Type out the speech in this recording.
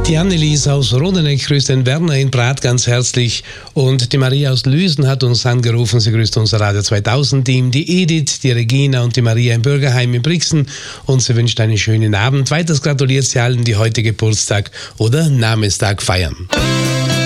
Die Annelies aus Rodeneck grüßt den Werner in Prat ganz herzlich und die Maria aus Lüsen hat uns angerufen. Sie grüßt unser Radio 2000-Team, die Edith, die Regina und die Maria im Bürgerheim in Brixen und sie wünscht einen schönen Abend. Weiters gratuliert sie allen, die heute Geburtstag oder Namenstag feiern.